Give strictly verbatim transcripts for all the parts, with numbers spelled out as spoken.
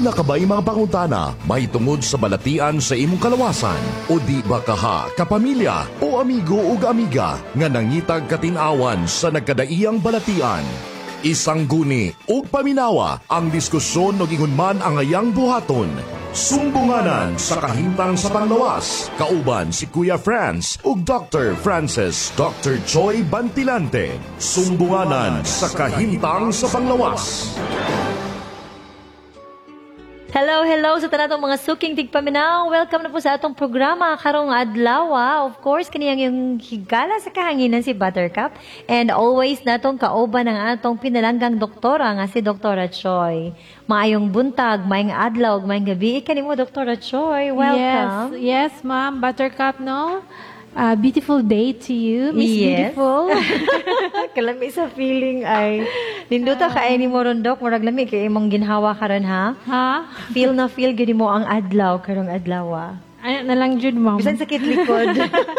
Doon na kabay mga pangutana, may tungod sa balatian sa imong kalawasan. O di ba kaha, kapamilya o amigo o amiga nga nangitag katinawan sa nagkadaiyang balatian. Isang guni o paminawa ang diskusyon o gingunman ang ayang buhaton. Sumbunganan sa kahintang sa panglawas. Kauban si Kuya Franz ug Doctor Francis Doctor Joy Bantilante. Sumbunganan sa kahintang sa panglawas. Hello, hello sa tanatong mga suking tigpaminaw. Welcome na po sa atong programa karong adlaw. Of course, kaniyang yung higala sa kahanginan si Buttercup. And always natong kauban ng atong pinalanggang doktora nga si Doktora Choi. Maayong buntag, maayong adlaw, maayong gabi. Ikani mo, Doktora Choi. Welcome. Yes, yes, ma'am. Buttercup, no? Uh, beautiful day to you, Miss Yes. Beautiful. Kalami sa feeling ay ninduta ka ay ni mo ron, Dok. Murag lami kay imong ginhawa karon ha. Ha? Feel na feel gid mo ang adlaw karong adlaw. ah. Ano na lang, Jude, ma'am. Bisan sakit likod.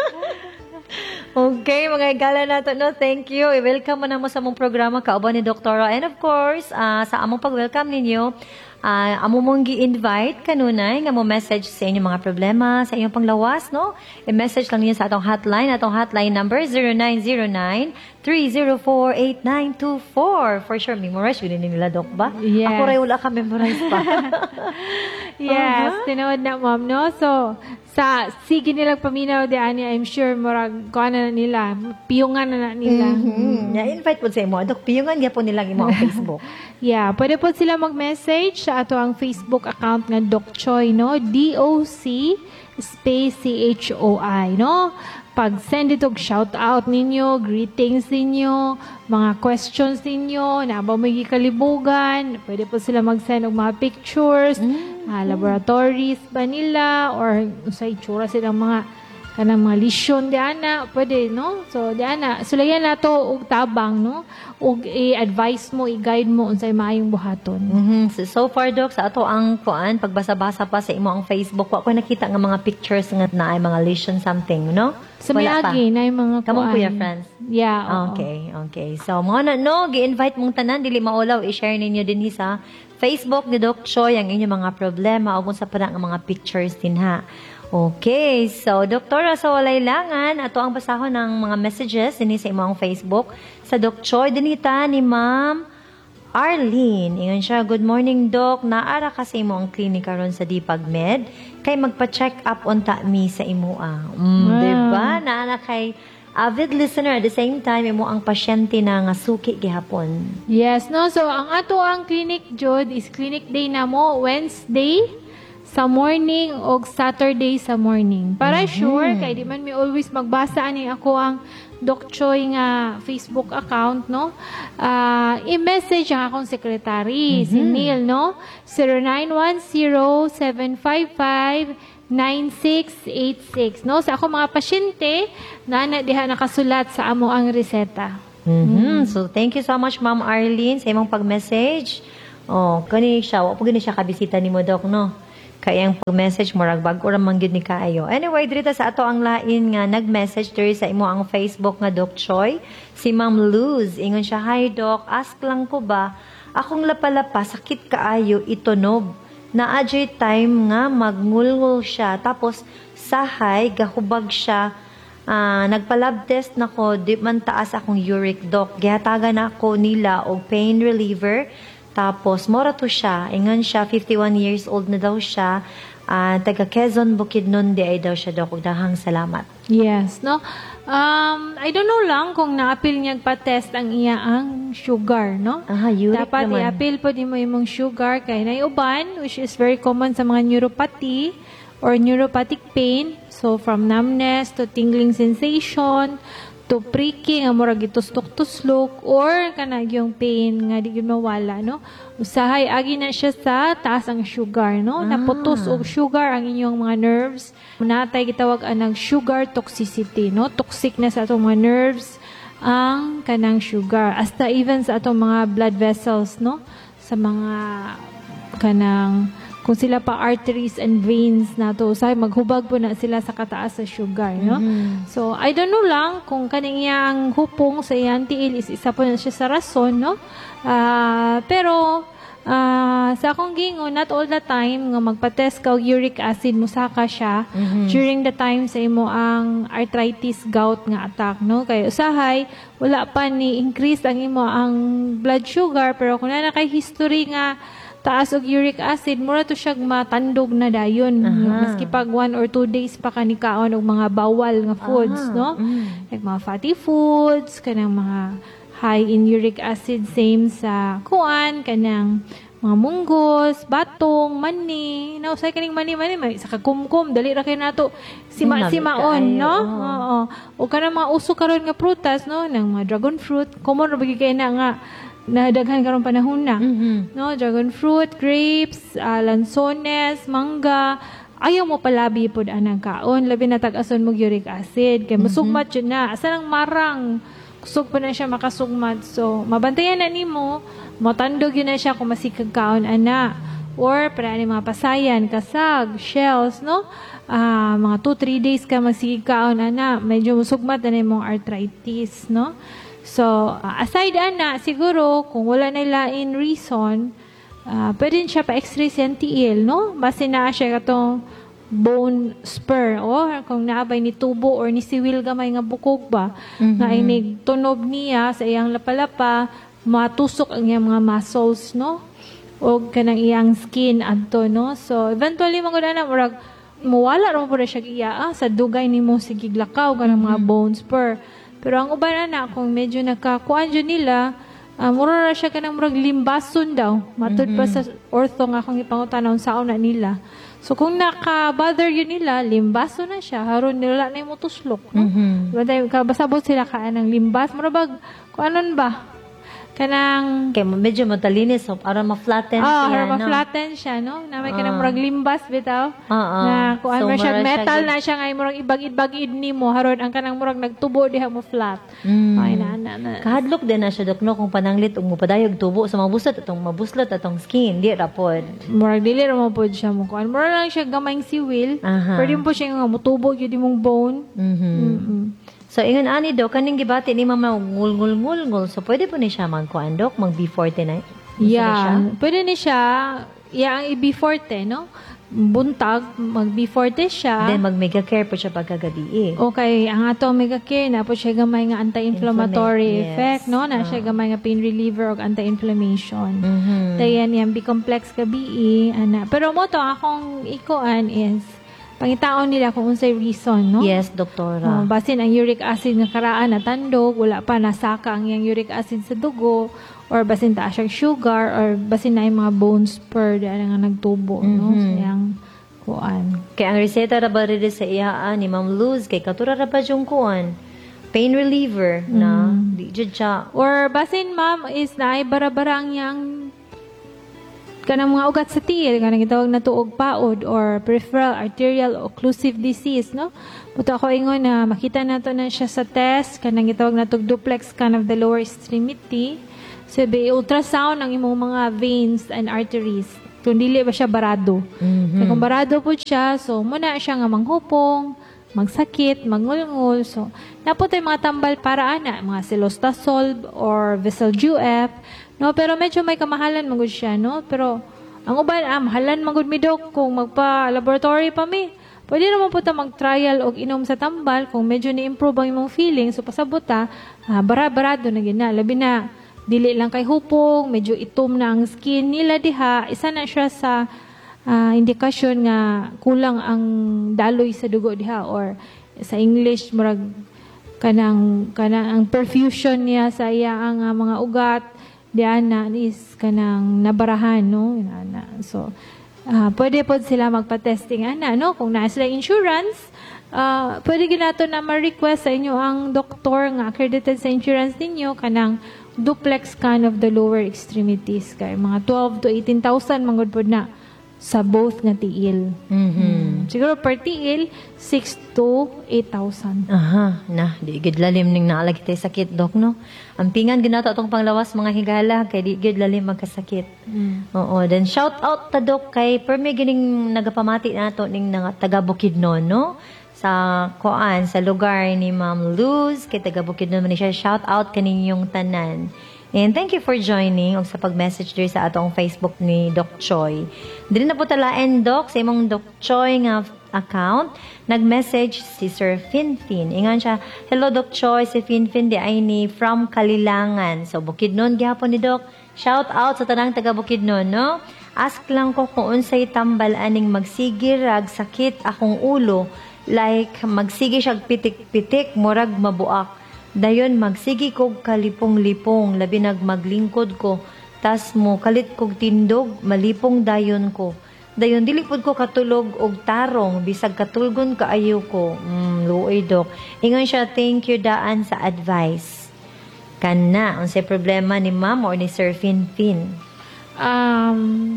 Okay, mga igala nato, no? Thank you. I-welcome mo na mo sa mong programa, kauban ni Doktora. And of course, uh, sa among pag-welcome ninyo, uh, amo mong gi-invite kanunay nga mo message sa inyong mga problema, sa inyong panglawas, no? I-message lang niyo sa atong hotline. Atong hotline number zero nine zero nine, three zero four, eight nine two four. For sure, memorize yun nila, Dok, ba? Yes. Ako rin wala ka memorize pa. Yes, Uh-huh. tinawad na, ma'am, no? So, sa sige nilang paminaw di ani, I'm sure murag kuha na nila, piyungan na na nila. Hmm. Na-invite po sa imo. Dok, piyungan nga po nilang imo ang Facebook. Yeah, pwede po sila mag-message sa ato ang Facebook account nga Doc Choi, no? D O C space C H O I, no? Pag-send ito, shout-out ninyo, greetings ninyo, mga questions ninyo, nabaw may kalibugan, pwede po sila mag-send og mga pictures, Mm. ah, laboratories ba nila, or sa itsura silang mga kanang mga lisyon di ana, pwede, no? So, di ana, sulayan na to og tabang, no? Og i-advise mo, i-guide mo unsay maayong buhaton. Mhm. So, so far, Dok, sa ato ang kuan, pagbasa-basa pa sa imo ang Facebook, wa ko nakita nga mga pictures nga na ay mga lesion something, no? Sa Wala pa. miagi na yung mga Kamong kuan. Kuya Franz. Yeah, oo. Okay, okay. So, mga na, no, gi-invite mong tanan, dili maulaw, i-share ninyo din sa Facebook ni Doc Choi ang inyong mga problema o kung sa parang mga pictures din ha. Okay, so Doktora, sa walay langan, ato ang basahon ng mga messages din sa imong Facebook. Sa Doc Choi, dinita ni Ma'am Arlene. Ingon siya, good morning, Doc. Naara kasi mo ang klinika ron sa Dipagmed. Kay magpa-check up unta mi sa imo ah. Mm, Wow. diba? Naana kay avid listener at the same time imo ang pasyente na nga suki gihapon. Yes, no? So, ang ato ang clinic, Jod, is clinic day na mo, Wednesday sa morning o Saturday sa morning. Para sure, kay di man mi always magbasa ani ako ang Doc Choi nga Facebook account, no? Ah, i-message ang akong secretary, si Neil, no? zero nine one zero, seven five five, nine six eight six, no? Sa ako mga pasyente, na na diha nakasulat sa amo ang reseta. Mhm. So, thank you so much, Ma'am Arlene, sa imong pag-message. Oh, kani siya, wa po gani siya kabisita ni mo, Doc, no? Kaya ang pag-message mo, ragbag o ramang yun ni kaayo. Anyway, dito sa ato ang lain nga, nag-message diri sa imo ang Facebook nga Doc Choi, si Ma'am Luz. Ingon siya, hi Doc, ask lang ko ba, akong lapalapa, sakit kaayo, itonob. Na-adjay time nga, magngulngul siya, tapos sahay, gahubag siya, Ah, nagpa-lab test nako, di man taas akong uric, Doc. Gihatagan ako nila og pain reliever. Tapos mora to siya. Ingon siya, fifty-one years old na daw siya. Ah, taga Quezon Bukidnon di ay daw siya, Doc. Ug dahang salamat. Yes, no? Um, I don't know lang kung na-appeal niya pa-test ang iya ang sugar, no? Aha, uric Dapat naman. i-appeal po din mo yung sugar kay naiuban, which is very common sa mga neuropathy or neuropathic pain. So, from numbness to tingling sensation, to pricking, ang murag itustok-tuslok, or kanag yung pain nga di yun mawala, no? Usahay, agi na siya sa taas ang sugar, no? Naputos og sugar ang inyong mga nerves. Natay gitawag anang sugar toxicity, no? Toxic na sa atong mga nerves ang kanang sugar. Hasta even sa atong mga blood vessels, no? Sa mga kanang kung sila pa arteries and veins na to, say maghubag po na sila sa kataas sa sugar, no? Mm-hmm. So, I don't know lang kung kaning iyang hupong sa iyang tiil is isa po na siya sa rason, no? Ah, pero, ah, Ah, sa akong gingon, not all the time nga magpa-test ka og uric acid musaka siya during the time sa imo ang arthritis gout nga attack, no? Kay usahay wala pa ni increase ang imo ang blood sugar, pero kung na kay history nga taas og uric acid, mura to siya matandog na dayon. Maski pag one or two days pa ka ni kaon og mga bawal nga foods, no? Like mga fatty foods, kanang mga high in uric acid, same sa kuan, kanang mga munggos, batong, mani. Nausay kaning mani-mani, may sa kagkumkum, dali ra kay nato sima-simaon, no? Oo. O kanang mga uso karon nga prutas, no? Nang mga dragon fruit, common ra bagi kay na nga nadaghan karon panahon na. No, dragon fruit, grapes, uh, lansones, mangga. Ayaw mo palabi pod anang kaon, labi na tag-ason mo uric acid kay masugmat yun na. Asa nang marang kusog pa na siya makasugmat. So, mabantayan na nimo, matandog yun na siya kung masikag kaon ana. Or, para ni mga pasayan, kasag, shells, no? Uh, mga two to three days ka masikag kaon ana, medyo musugmat na mong arthritis, no? So, uh, aside ana, siguro, kung wala na lain reason, uh, pwede siya pa-x-ray sa N T L, no? Base na siya katong bone spur, or kung naabay ni tubo or ni siwil gamay nga bukog ba, mm-hmm. nga inig tunob niya sa iyang lapalapa, matusok ang iyang mga muscles, no? O kanang iyang skin adto, no? So, eventually, mga na, murag, mawala rin po na siya iya, ah, sa dugay ni mo si giglakaw, kanang mga bone spur. Pero ang uban na, kung medyo nakakuan dyan nila, uh, mura na siya kanang murag limbason daw. Matod mm-hmm. pa sa ortho nga kung ipangutanaw sauna nila. So, kung naka-bother yun nila, limbaso na siya. Haron nila na yung tuslok. No? Mm-hmm. Kabasabot sila ka ng limbas. Marabag, kung anon ba? Kanang... Kaya medyo matalinis, so para ma-flatten oh, siya, para no? ma-flatten siya, no? Na may kanang murag limbas, bitaw. Uh, uh. Na kung ano So, siya, mura siya metal gid- na siya, ngay murag ibag-ibag-id ni mo. Haron, ang kanang murag nagtubo diha mo flat. Mm. Ay, na, na, na. Kahadlok din na siya, Dok, no? Kung pananglit, kung mupadayog tubo sa mabuslat, atong mabuslot, atong skin, di rapod. Murag dili ra mo pod siya mo kuan. Murag lang siya gamayng siwil. Aha. Pwede mo po siya nga mutubo gyud imong bone. Mhm. Mm-mm. So, ingon ani, Dok, kaning gibati ni mama ngul-ngul-ngul-ngul. So, pwede po ni siya magkuan, Dok, mag B forty-nine? Yeah. Pwede ni siya, yeah, ang i-B forty, no? Buntag, mag-B forty siya. Then, mag-mega care po siya pagkagabi, eh. Okay, ang ato omega care na po siya gamay nga anti-inflammatory Inflammate, effect, yes. no? Na siya gamay nga pain reliever o anti-inflammation. Mhm. Dayan yan, B-complex gabi, ana. Pero mo to, akong ikuan is, pangitaon nila kung unsay reason, no? Yes, Oh, doktora. basin ang uric acid nga karaan natandog, wala pa nasaka ang iyang uric acid sa dugo, or basin taas siyang sugar, or basin na yung mga bone spur dahil nga nagtubo, no? Sa iyang kuan. Kaya ang reseta ra ba rin sa iya ni Ma'am Luz, kay katura ra ba yung kuan? Pain reliever na di jud siya. Or basin, ma'am, is na ay bara-bara ang iyang kanang mga ugat sa tiil, kanang gitawag na tuog paod or peripheral arterial occlusive disease, no? Buto ako ingon na makita nato na siya sa test, kanang gitawag na tug duplex scan of the lower extremity. So, be ultrasound ang imong mga veins and arteries. Kung dili ba siya barado. Kaya kung barado po siya, so muna siya nga manghupong, magsakit, mangulngul. So, napot ay mga tambal para ana, mga cilostazol or Veselju F. No, pero medyo may kamahalan magud siya, no? Pero ang uban, ah, mahalan magud mi dok kung magpa-laboratory pa mi. Pwede naman po ta mag-trial og inom sa tambal kung medyo ni-improve ang imong feeling. So, pasabot ta, ah, bara-barado na gina. Labi na, dili lang kay hupong, medyo itom na ang skin nila diha. Isa na siya sa uh, indikasyon nga kulang ang daloy sa dugo diha, or sa English, murag kanang, kanang ang perfusion niya sa iya ang uh, mga ugat, diyan na is kanang nabarahan, no? Ana. So, uh, pwede po sila magpa-testing, ana, no? Kung naa sila insurance, uh, pwede ginato na ma-request sa inyo ang doktor nga accredited sa insurance ninyo, kanang duplex scan of the lower extremities. Kaya mga twelve to eighteen thousand mangod po na sa both nga tiil. Mhm. Siguro per tiil, six to eight thousand. Aha, na, di gid lalim ning naalag tay sakit, Dok, no? Ang pingan ginato atong panglawas mga higala kay di gid lalim magkasakit. Oo, then shout out ta, Dok, kay permi gining nagapamati nato ning nga taga Bukidnon, no? Sa kuan, sa lugar ni Ma'am Luz, kay taga Bukidnon man siya, shout out kaninyong tanan. And thank you for joining og sa pag-message diri sa atong Facebook ni Doc Choi. Diri na po talaen, Doc, sa imong Doc Choi nga account, nag-message si Sir Finfin. Ingan siya, hello Doc Choi, si Finfin di ay ni from Kalilangan. So, Bukidnon, gihapon ni Doc. Shout out sa tanang taga Bukidnon, no? Ask lang ko kung unsay tambal aning magsigir ag sakit akong ulo, like magsigi siya pitik-pitik, murag mabuak. Dayon magsigi kog kalipong-lipong, labi nag maglingkod ko, tas mo kalit kog tindog, malipong dayon ko. Dayon dili pud ko katulog og tarong, bisag katulgon kaayo ko. Mm, luoy Doc. Ingon siya, thank you daan sa advice. Kana, unsay problema ni Ma'am or ni Sir Finfin? Um,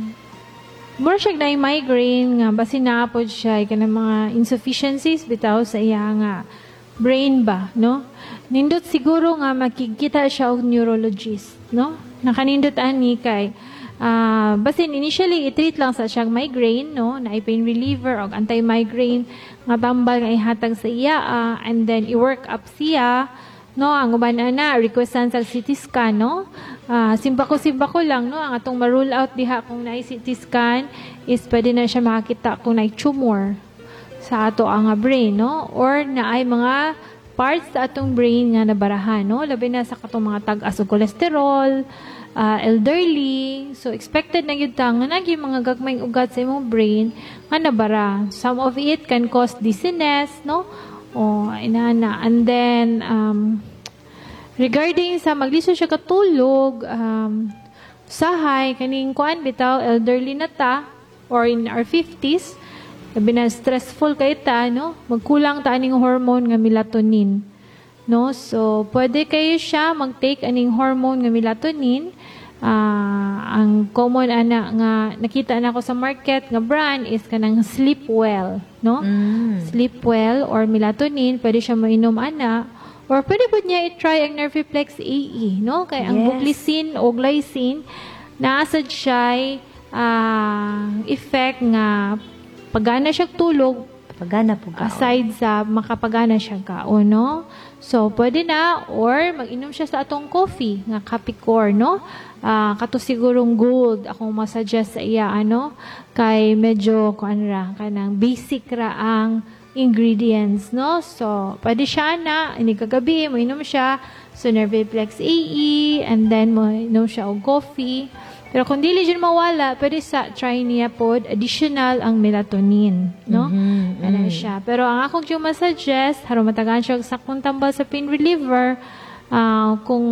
mura siya na migraine nga, basi naapod siya, ka ng mga insufficiencies bitaw sa iya nga brain ba, no? Nindot siguro nga makikita siya og neurologist, no? Nakanindot ani kay uh, basin initially i-treat lang sa siyang migraine, no? Na pain reliever og anti-migraine nga tambal nga ihatag sa iya uh, and then i-work up siya, no? Ang uban ana requestan sa C T scan, no? Uh, simbako-simbako lang, no? Ang atong ma-rule out diha kung na C T scan is pwede na siya makakita kung na tumor sa ato ang brain, no? Or na ay mga parts sa atong brain nga nabarahan, no? Labi na sa katong mga tag-as og cholesterol, uh, elderly. So, expected na yun ta nga naging mga gagmayng ugat sa imong brain nga nabara. Some of it can cause dizziness, no? O, inana. And then, um, regarding sa magliso siya katulog, um, sahay, kaning kuan bitaw, elderly na ta, or in our fifties, sabi na stressful kay ta, no? Magkulang ta aning hormone nga melatonin. No? So, pwede kayo siya mag-take aning hormone nga melatonin. Uh, ang common ana nga nakita na ko sa market nga brand is kanang Sleep Well, no? Mm. Sleep Well or melatonin, pwede siya mainom ana. Or pwede po niya i-try ang Nerviplex A E, no? Kaya ang Yes. buclicin o glycine, naasad siya uh, effect nga pagana siya tulog, Pagana po ka. aside sa makapagana siya kaon, no? So, pwede na, or mag-inom siya sa atong coffee, nga Capicor, no? Uh, kato sigurong gold, akong masuggest sa iya, ano? Kay medyo, kuan ra, kanang basic ra ang ingredients, no? So, pwede siya na, ini kagabi, mo inom siya, so Nerviplex A E, and then mo inom siya og coffee. Pero kung dili dyan mawala, pwede sa try niya pod additional ang melatonin, no? Mhm, Ano siya. Pero ang akong yung masuggest, harong matagaan siya sa sakong tambal sa pain reliever, uh, kung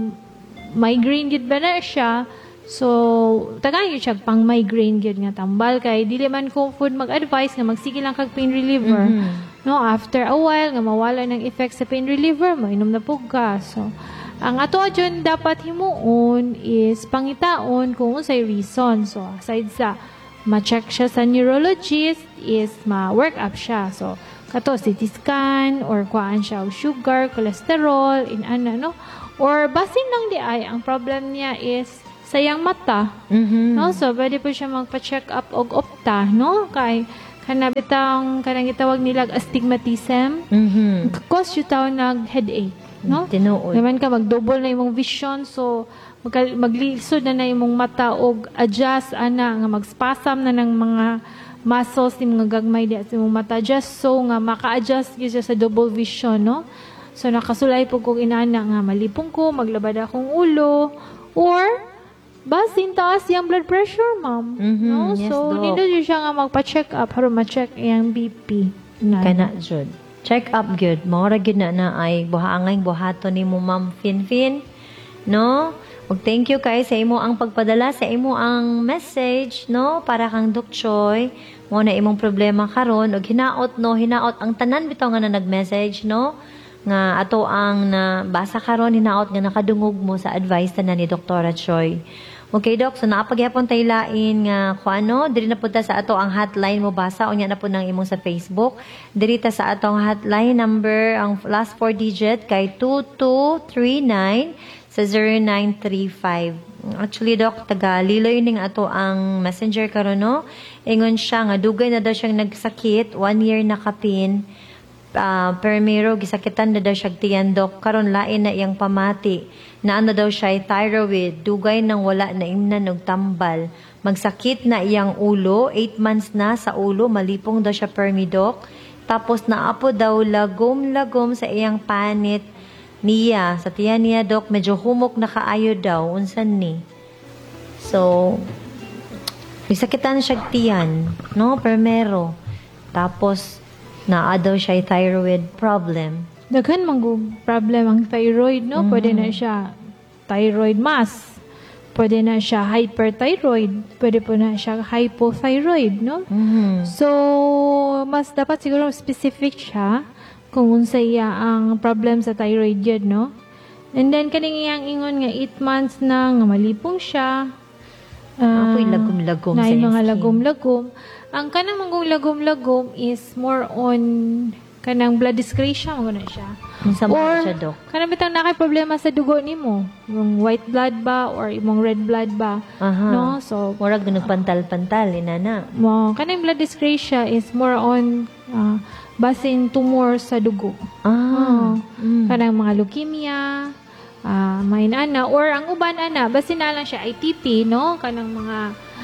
migraine gid ba na siya, so tagaan yun siya pang migraine gid nga tambal, kay dili man ko food mag-advise nga magsige lang kag pain reliever. No, after a while nga mawala ng effect sa pain reliever, mainom na pug ka. So, ang ato adyon dapat himuon is pangitaon kung unsay reason. So, aside sa ma-check siya sa neurologist is ma-work up siya. So, kato C T scan or kuhaan siya og sugar, cholesterol, in ano, no? Or basin lang di ay ang problem niya is sayang mata. Mhm. No? So, pwede po siya magpa-check up og opta, no? Kay kanabitang kanang gitawag nilag astigmatism. Mhm. Cause you taw nag headache, no? Tinuod. Naman ka mag-double na imong vision, so magka- maglisod na na imong mata og adjust ana nga mag-spasm na ng mga muscles ni mga gagmay di sa imong mata, just so nga maka-adjust gyud siya sa double vision, no? So nakasulay po kong inana nga malipong ko, maglabad akong ulo, or basin taas yung blood pressure, ma'am. Mhm, No? yes, So, Doc. nito yun siya nga magpa-check up, para ma-check yung B P. Na. Kana jud. Check up good. Maura gyud na na ay buhaangay buhaton nimo Ma'am Finfin. No? Ug thank you kay sa imo ang pagpadala sa imo ang message, no? Para kang Doc Choi. Mo na imong problema karon ug hinaot no, hinaot ang tanan bitaw nga na nag-message, no? Nga ato ang nabasa karon hinaot nga nakadungog mo sa advice tanan ni Doktora Choi. Okay, Doc. So, naapagyapon tayo lain nga kung ano. Diri na punta sa ato ang hotline mo basa. Unya na po ng imong sa Facebook. Diri ta sa atong hotline number, ang last four digit kay two two three nine sa zero nine three five. Actually, Doc, taga Liloy ning ato ang messenger karon, no? Ingon siya nga dugay na daw siyang nagsakit, one year na kapin. uh, permiro gisakitan na daw siya tiyan dok karon lain na iyang pamati na ano daw siya thyroid dugay nang wala na imnan og tambal magsakit na iyang ulo eight months na sa ulo malipong daw siya permidok tapos naapo daw lagom-lagom sa iyang panit niya sa tiyan niya dok medyo humok na kaayo daw unsan ni so gisakitan siya tiyan no permero tapos naa daw siya thyroid problem. Daghan mang problem ang thyroid, no? Pwede na siya thyroid mass. Pwede na siya hyperthyroid. Pwede po na siya hypothyroid, no? Mhm. So, mas dapat siguro specific siya kung unsa iya ang problem sa thyroid yun, no? And then, kaning iyang ingon nga eight months na, nga malipong siya. Uh, Ako'y lagom-lagom na sa iyang mga skin. lagom-lagom. Ang kanang manggong lagom-lagom is more on kanang blood discretion mo na siya. Unsa man Or siya dok? kanang bitang nakay problema sa dugo nimo, yung white blood ba or imong red blood ba. Aha. No? So Murag nagpantal-pantal inana. mo kanang blood discretion is more on uh, basin tumor sa dugo. Ah. Oh. Kanang mga leukemia, ah may ana or ang uban ana basin na lang siya I T P, no? Kanang mga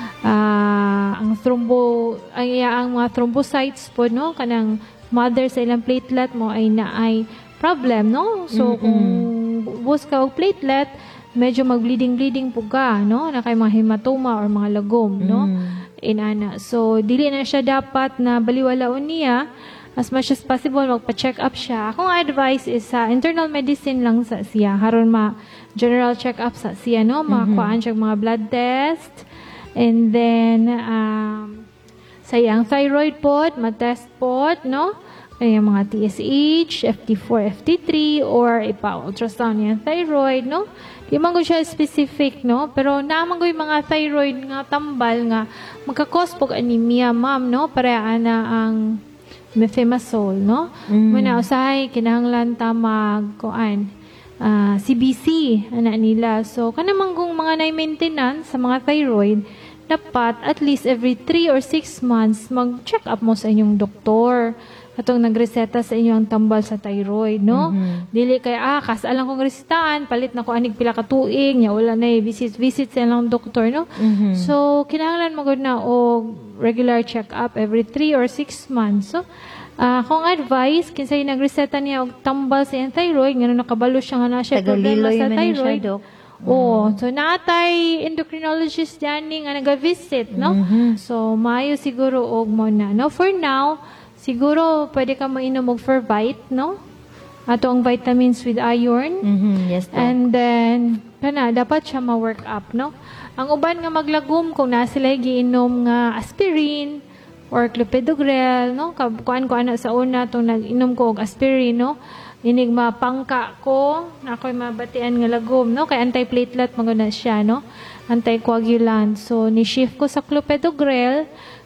ah ang thrombo ay ang mga thrombocytes po, no? Kanang mother sa ilang platelet mo ay naay problem, no? So Mm-mm. kung bus ka og platelet, medyo mag-bleeding-bleeding po ka, no? Na kay mga hematoma or mga lagom, no? Mm. Inana. So dili na siya dapat na baliwalaon niya. As much as possible, magpa-check up siya. Akong advice is sa internal medicine lang sa siya. Haron ma general check up sa siya, no? Makakuhaan siya mga blood test. And then, um, sa iyang thyroid pod, ma-test pod, no? Ay, mga T S H, F T four, F T three, or ipa-ultrasound niya thyroid, no? Di man ko siya specific, no? Pero naman ko yung mga thyroid nga tambal nga magkakos pog anemia, ma'am, no? Pareha na ang methimazole, no? Mm. Muna usahay, kinahanglan ta mag-kuan, ah, C B C, ana nila. So, kanamang kung mga na-maintenance sa mga thyroid, dapat at least every three or six months, mag-check up mo sa inyong doktor. Katong nagreseta sa inyo ang tambal sa thyroid, no? Dili kay, ah, kasalang kong resetahan, palit na ko anig pila ka tuig, nya wala na visit visit sa ilang doktor, no? Mhm. So, kinahanglan mo gud na og regular check-up every three or six months. So, ah kung advice, kinsay nagreseta niya og tambal sa iyang thyroid, ngano nakabalo siya nga na siya problema Tagaliloy sa man ni siya, thyroid. dok. Oo. So, natay endocrinologist dyan nga nag-visit, no? So, maayo siguro og mo na. No, for now, siguro pwede ka mainom og Fervite, no? Ato ang vitamins with iron. Mhm. Yes, dok. And then, kana, dapat siya ma-work up, no? Ang uban nga maglagom, kung na sila giinom nga aspirin or clopidogrel, no? Kuan ko ana sa una, itong nag-inom ko og aspirin, no? Inig mapangka ko, na ako'y mabatian nga lagom, no? Kay anti-platelet, maguna siya, no? Anti-coagulant. So, ni-shift ko sa clopidogrel,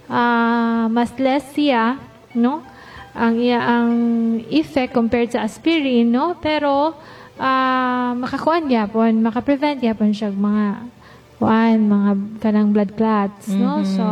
ah mas less siya, no? Ang iya ang effect compared sa aspirin, no? Pero, ah makakuan gyapon, maka-prevent gyapon siya mga kuan, mga kanang blood clots, no? So,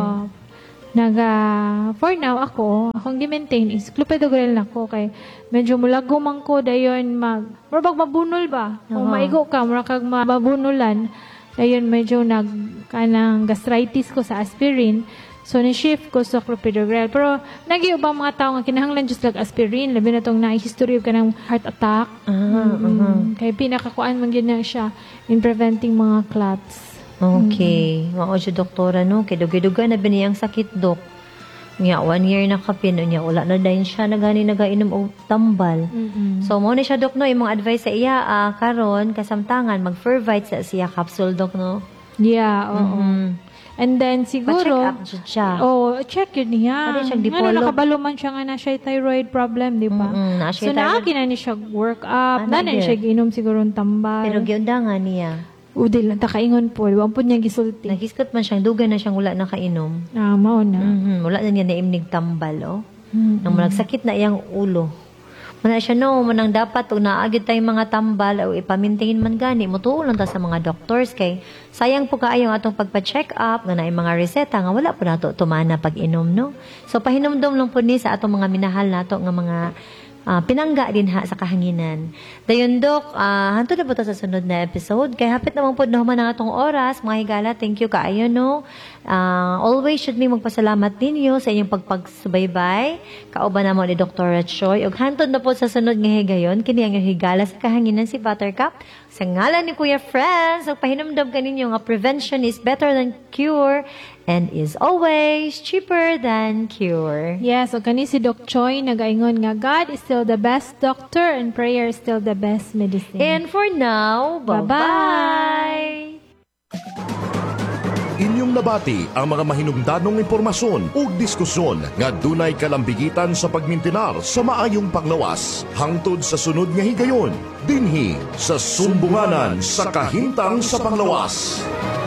naga, for now, ako, akong gi-maintain is clopidogrel na ko, kay medyo mulagom man ko, dayon mag, murabag mabunol ba? Kung Aha. maigo ka, murabag mabunulan, dayon medyo nag, kanang gastritis ko sa aspirin, so ni-shift ko sa clopidogrel. Pero, nag-iubang mga tao nga kinahanglan just like aspirin, labi na itong na-history of kanang heart attack. Ah, Mm, Kaya pinakakuan man yun na siya in preventing mga clots. Okay. Mao siya doktora, no? Kay dugi-duga na biniyang sakit, dok. Nga, one year na kapin, niya, wala na dahil siya na gani nagainom og tambal. Mm-mm. So, mo na siya, dok, no? Imong advice sa iya, ah, karon kasamtangan, mag-Fervite sa siya capsule, dok, no? Yeah, oo. Mhm. And then siguro, Pa-check up jud siya. oh, check yun niya. Pwede siyang Nga dipolog. na nakabalo man siya nga na siya thyroid problem, di ba? Mm-mm, na siya So, thyroid. naaki na ni siya work up, Ah, na na na siya giinom siguro ng tambal. Pero giundangan niya. Udil lang, takaingon po. Diba po niya gisulti. Nagiskot man siyang dugan na siyang wala nakainom. Ah, mao na. Mhm. Wala na niya naimnig tambal, oh. Mm. Nang nagsakit na iyang ulo. Mana siya, no, manang dapat, kung naagid tayong mga tambal, o ipamintain man gani, mutuon lang ta sa mga doctors, kay sayang po kaayong atong pagpa-check up, nga na yung mga reseta, nga wala po nato tumana pag-inom, no? So, pahinomdom lang po ni sa atong mga minahal nato, nga mga ah, pinangga din ha sa kahanginan. Dayon Dok, uh, hanto na po ta sa sunod na episode. Kay hapit naman po naman ang atong oras. Mga higala, thank you kaayo no. Ah, always should me magpasalamat ninyo sa inyong pagpagsubaybay. Kauban na mo ni Doctor Choi. Ug hantod na po sa sunod nga higayon, kini ang higala sa kahanginan si Buttercup. Sa ngalan ni Kuya Friends, ang pahinumdum kaninyo nga prevention is better than cure and is always cheaper than cure. Yes, o kani si Doc Choi nagaingon nga God is still the best doctor and prayer is still the best medicine. And for now, bye-bye! Inyong nabati ang mga mahinungdanong impormasyon ug diskusyon nga dunay kalambigitan sa pagmintinar sa maayong panglawas hangtod sa sunod nga higayon dinhi sa sumbunganan sa kahintang sa panglawas.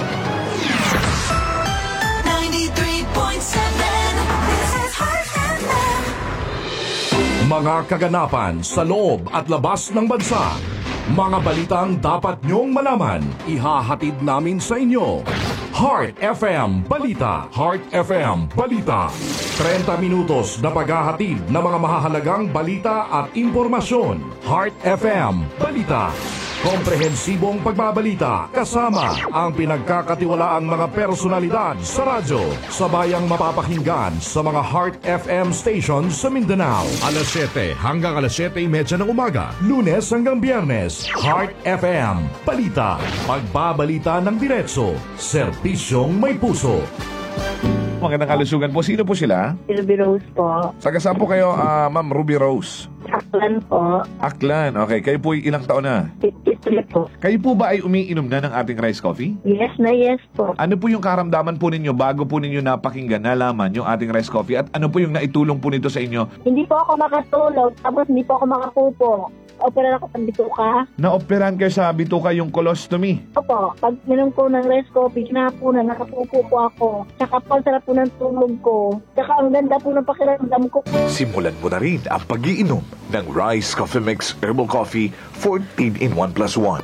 ninety-three point seven This is Heart F M. Mga kaganapan sa loob at labas ng bansa. Mga balitang dapat nyong malaman, ihahatid namin sa inyo. Heart F M Balita. Heart F M Balita. thirty minutos na paghahatid ng mga mahahalagang balita at impormasyon. Heart F M Balita. Komprehensibong pagbabalita kasama ang pinagkakatiwalaang mga personalidad sa radyo. Sabayang mapapakinggan sa mga Heart F M stations sa Mindanao. alas siyete hanggang alas siyete trenta ng umaga. Lunes hanggang Biyernes. Heart F M Balita. Pagbabalita ng diretso. Serbisyong may puso. Magandang kalusugan po. Sino po sila? Ruby Rose po. Taga saan po kayo, ah, Ma'am Ruby Rose? Aklan po. Aklan. Okay. Kayo po ay ilang taon na? fifty-three po. Kayo po ba ay umiinom na ng ating rice coffee? Yes na yes po. Ano po yung karamdaman po ninyo bago po ninyo napakinggan, nalaman yung ating rice coffee? At ano po yung naitulong po nito sa inyo? Hindi po ako makatulog, tapos hindi po ako makapupo. Opera ako ng bituka. Naoperahan kayo sa bituka yung colostomy. Opo, pag minom ko ng rice coffee, ginapunan, nakapupo po ako. Tsaka po, sarap po ng tulog ko. Tsaka ang ganda po ng pakiramdam ko. Simulan mo na rin ang pag-iinom ng Rice Coffee Mix Herbal Coffee fourteen in one plus one.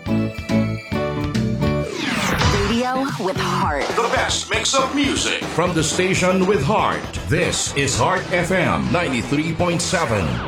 Radio with heart. The best mix of music from the station with heart. This is Heart F M ninety-three point seven.